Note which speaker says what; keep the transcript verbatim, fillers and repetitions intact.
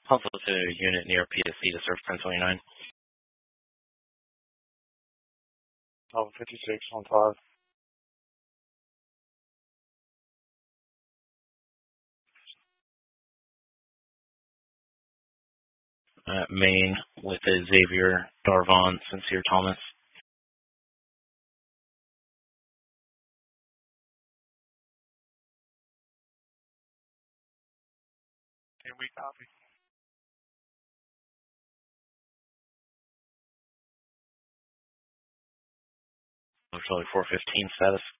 Speaker 1: Hustle to a unit near P S C to serve ten twenty-nine.
Speaker 2: Alpha fifty-six on five.
Speaker 1: Uh, Maine with a Xavier Darvon Sincere Thomas.
Speaker 2: Can we copy?
Speaker 1: Charlie four fifteen status.